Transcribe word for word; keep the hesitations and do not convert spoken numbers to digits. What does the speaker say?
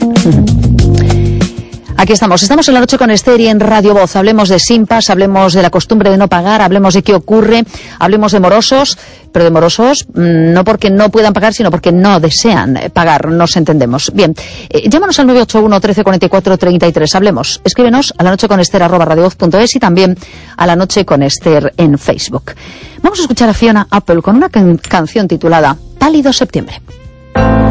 Aquí estamos, estamos en la noche con Esther y en Radio Voz. Hablemos de simpas, hablemos de la costumbre de no pagar, hablemos de qué ocurre, hablemos de morosos, pero de morosos no porque no puedan pagar, sino porque no desean pagar, nos entendemos. Bien, eh, llámanos al nueve ocho uno, trece, cuarenta y cuatro, treinta y tres, hablemos, escríbenos a la noche con Esther arroba radiovoz punto es y también a la noche con Esther en Facebook. Vamos a escuchar a Fiona Apple con una can- canción titulada Pálido Septiembre.